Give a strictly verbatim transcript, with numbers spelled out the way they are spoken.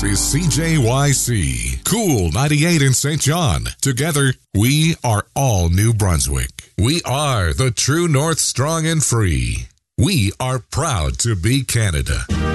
is C J Y C, Cool ninety-eight in Saint John. Together, we are all New Brunswick. We are the true North, strong and free. We are proud to be Canada.